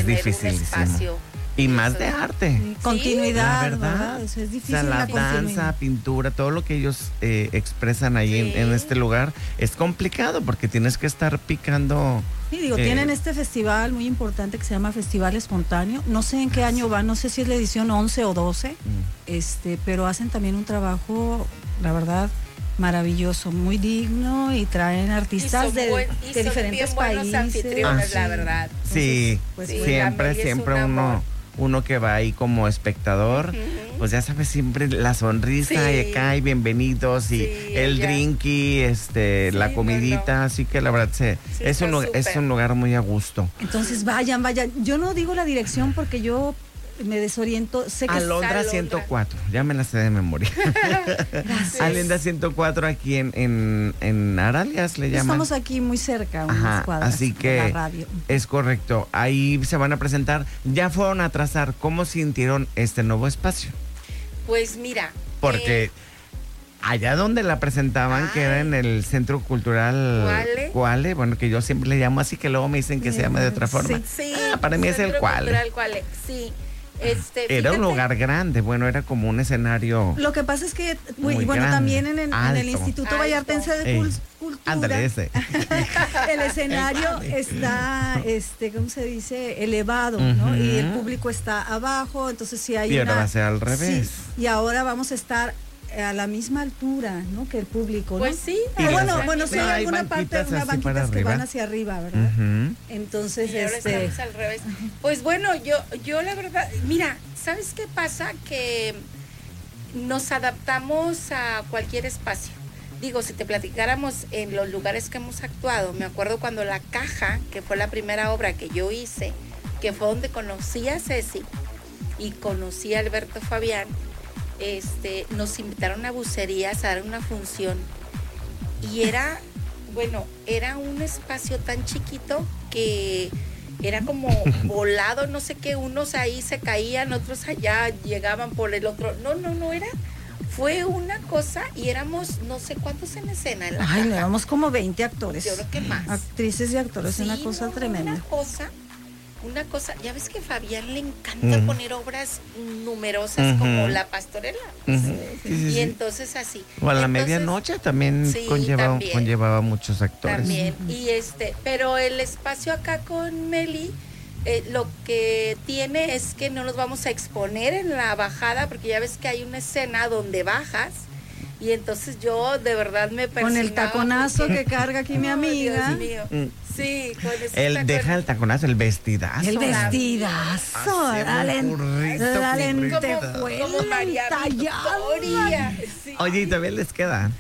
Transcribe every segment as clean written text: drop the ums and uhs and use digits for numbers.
dificilísimo. Un espacio. Y más de arte. Continuidad, la verdad. ¿verdad? Eso es difícil. O sea, la continuidad. danza, pintura, todo lo que ellos expresan ahí en este lugar es complicado porque tienes que estar picando. Sí, digo, tienen este festival muy importante que se llama Festival Espontáneo. No sé en qué año va, no sé si es la edición 11 o 12, pero hacen también un trabajo, la verdad, maravilloso, muy digno, y traen artistas de diferentes países. Anfitriones, la verdad. Sí, Entonces, pues, siempre uno que va ahí como espectador, pues ya sabes, siempre la sonrisa y acá y bienvenidos y el drink y la comidita, así que la verdad es un lugar muy a gusto. Entonces vayan. Yo no digo la dirección porque yo me desoriento. Sé que Alondra 104, ya me la sé de memoria. Alondra 104 aquí en Aralias le llaman. Estamos aquí muy cerca, unas cuadras, así que de la radio. Es correcto. Ahí se van a presentar. Ya fueron a trazar. ¿Cómo sintieron este nuevo espacio? Pues mira. Porque allá donde la presentaban, que era en el Centro Cultural Cuale, bueno, que yo siempre le llamo así, que luego me dicen que se llama de otra forma. Sí, para mí es el Cuale. Sí. Era un lugar grande, bueno, era como un escenario. Lo que pasa es que, muy grande, también en el Instituto Vallartense de Cultura. Ándale, ese. El escenario está, ¿cómo se dice? Elevado, ¿no? Y el público está abajo, entonces sí hay. Y ahora va a ser al revés. Sí, y ahora vamos a estar a la misma altura, ¿no? Que el público, ¿no? Pues sí. Bueno, sí hay alguna parte, unas banquitas que van hacia arriba, ¿verdad? Entonces, ahora estamos al revés. Pues bueno, yo la verdad, mira, ¿sabes qué pasa? Que nos adaptamos a cualquier espacio. Digo, si te platicáramos en los lugares que hemos actuado, me acuerdo cuando La Caja, que fue la primera obra que yo hice, que fue donde conocí a Ceci y conocí a Alberto Fabián, nos invitaron a Bucerías a dar una función y era un espacio tan chiquito que era como volado, no sé qué, unos ahí se caían, otros allá llegaban por el otro, fue una cosa y éramos no sé cuántos en escena. Éramos como 20 actores. Yo creo que más. Actrices y actores, sí, una cosa tremenda. Una cosa, ya ves que a Fabián le encanta poner obras numerosas como La Pastorela. Y entonces así. O a la medianoche también conllevaba muchos actores. También. Y pero el espacio acá con Meli, lo que tiene es que no nos vamos a exponer en la bajada, porque ya ves que hay una escena donde bajas. Y entonces yo de verdad me persinaba. Con el taconazo que carga aquí mi amiga. Dios mío. Sí, con ese Él deja el taconazo, el vestidazo. El vestidazo. La lentejuela como María Victoria. Sí. Oye, ¿y todavía les queda?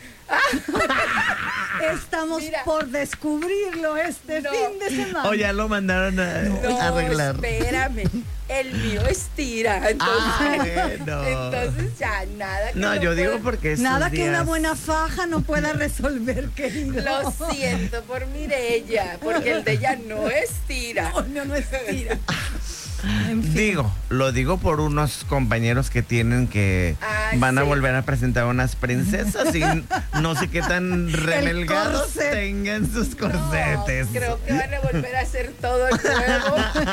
Estamos por descubrirlo fin de semana. O ya lo mandaron a arreglar. Espérame. El mío estira. Entonces ya nada. No, yo digo porque nada que una buena faja no pueda resolver, querido. Lo siento por Mireya, porque el de ella no estira. No estira. En fin. Lo digo por unos compañeros que tienen que van a volver a presentar unas princesas y no sé qué tan remelgados tengan sus corsetes. Creo que van a volver a hacer todo el nuevo.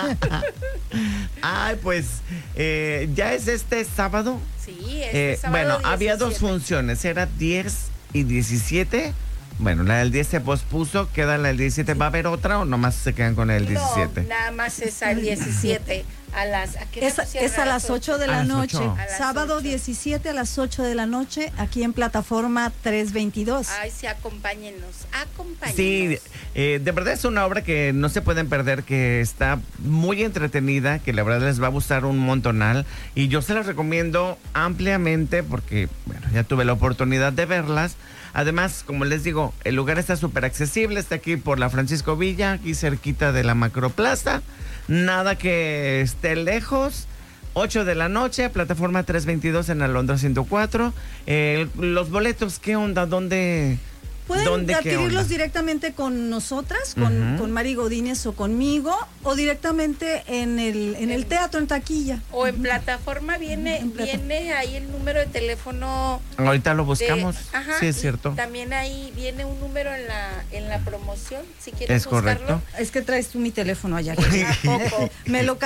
Ay, pues ya es este sábado. Sí, sábado. Bueno, 17. había dos funciones, era 10 y 17. Bueno, la del 10 se pospuso, queda la del 17. ¿Va a haber otra o nomás se quedan con el 17? No, nada más es al 17. Es a las 8 de la noche. Sábado 8. 17 a las 8 de la noche, aquí en plataforma 322. Ay, sí, acompáñenos. Sí, de verdad es una obra que no se pueden perder, que está muy entretenida, que la verdad les va a gustar un montonal. Y yo se las recomiendo ampliamente porque, bueno, ya tuve la oportunidad de verlas. Además, como les digo, el lugar está súper accesible, está aquí por la Francisco Villa, aquí cerquita de la Macroplaza. Nada que esté lejos. 8 de la noche, plataforma 322 en Alondra 104. Los boletos, ¿qué onda? ¿Dónde? Pueden adquirirlos directamente con nosotras, con Mari Godínez o conmigo, o directamente en el teatro, en taquilla. O en plataforma viene ahí el número de teléfono. Ahorita lo buscamos. Sí, es cierto. También ahí viene un número en la promoción, si quieres buscarlo. Es que traes tú mi teléfono allá. ¿A poco? Me lo